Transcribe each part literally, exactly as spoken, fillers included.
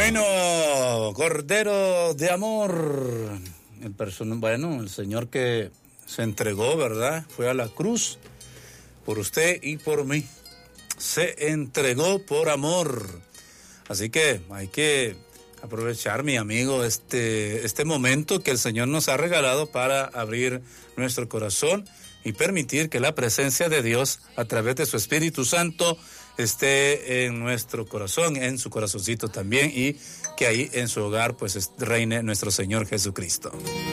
Bueno, Cordero de Amor, el person- bueno, el Señor que se entregó, ¿verdad? Fue a la cruz por usted y por mí. Se entregó por amor. Así que hay que aprovechar, mi amigo, este, este momento que el Señor nos ha regalado para abrir nuestro corazón y permitir que la presencia de Dios a través de su Espíritu Santo esté en nuestro corazón, en su corazoncito también, y que ahí en su hogar pues reine nuestro Señor Jesucristo.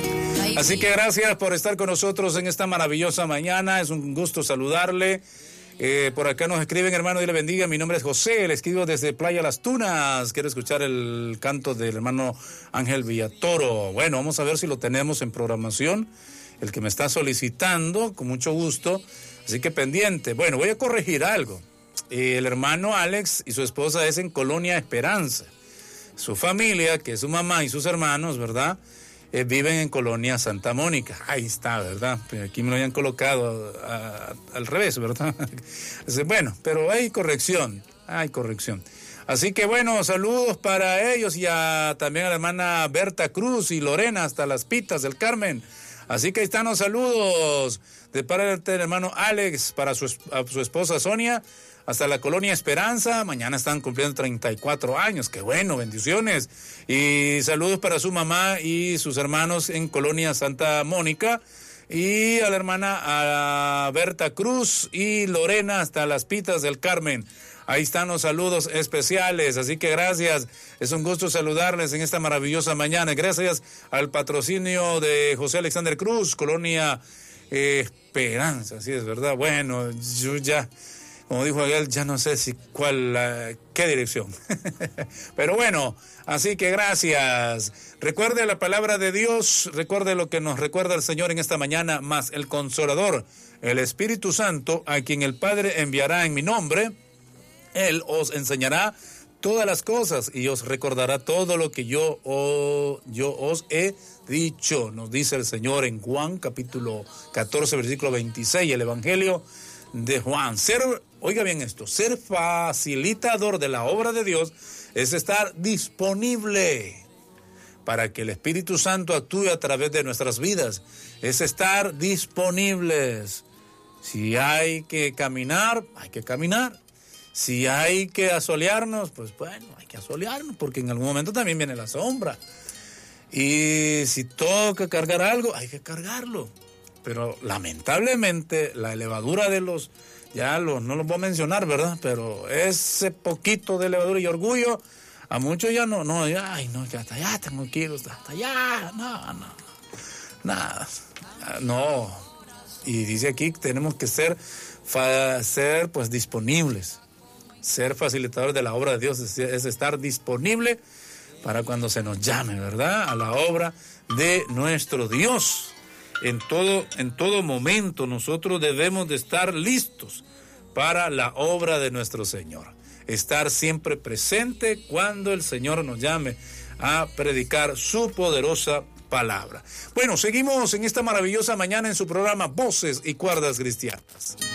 Así que gracias por estar con nosotros en esta maravillosa mañana. Es un gusto saludarle. Eh, por acá nos escriben, hermano, Dios le bendiga. Mi nombre es José, le escribo desde Playa Las Tunas. Quiero escuchar el canto del hermano Ángel Villatoro. Bueno, vamos a ver si lo tenemos en programación. El que me está solicitando, con mucho gusto. Así que pendiente. Bueno, voy a corregir algo. Eh, el hermano Alex y su esposa es en Colonia Esperanza. Su familia, que es su mamá y sus hermanos, ¿verdad? Eh, viven en Colonia Santa Mónica. Ahí está, ¿verdad? Aquí me lo habían colocado a, a, al revés, ¿verdad? Bueno, pero hay corrección, hay corrección. Así que bueno, saludos para ellos y a, también a la hermana Berta Cruz y Lorena hasta Las Pitas del Carmen. Así que ahí están los saludos de parte del hermano Alex para su, a su esposa Sonia hasta la Colonia Esperanza. Mañana están cumpliendo treinta y cuatro años. Qué bueno, bendiciones. Y saludos para su mamá y sus hermanos en Colonia Santa Mónica. Y a la hermana a Berta Cruz y Lorena hasta Las Pitas del Carmen. Ahí están los saludos especiales, así que gracias, es un gusto saludarles en esta maravillosa mañana. Gracias al patrocinio de José Alexander Cruz, Colonia eh, Esperanza, así es, ¿verdad? Bueno, yo ya, como dijo aquel, ya no sé si cuál, uh, qué dirección. Pero bueno, así que gracias. Recuerde la palabra de Dios, recuerde lo que nos recuerda el Señor en esta mañana, más el Consolador, el Espíritu Santo, a quien el Padre enviará en mi nombre. Él os enseñará todas las cosas y os recordará todo lo que yo, oh, yo os he dicho, nos dice el Señor en Juan capítulo catorce, versículo veintiséis, el Evangelio de Juan. Ser, oiga bien esto, ser facilitador de la obra de Dios es estar disponible para que el Espíritu Santo actúe a través de nuestras vidas, es estar disponibles. Si hay que caminar, hay que caminar. Si hay que asolearnos, pues bueno, hay que asolearnos, porque en algún momento también viene la sombra. Y si toca cargar algo, hay que cargarlo. Pero lamentablemente la levadura de los, ya los, no los voy a mencionar, ¿verdad? Pero ese poquito de levadura y orgullo, a muchos ya no, no, ya, ay, no, que hasta allá tengo que ir, hasta allá, no, no, nada, no. Y dice aquí que tenemos que ser, fa, ser pues disponibles. Ser facilitador de la obra de Dios es, es estar disponible para cuando se nos llame, ¿verdad? A la obra de nuestro Dios. En todo, en todo momento nosotros debemos de estar listos para la obra de nuestro Señor. Estar siempre presente cuando el Señor nos llame a predicar su poderosa palabra. Bueno, seguimos en esta maravillosa mañana en su programa Voces y Cuerdas Cristianas.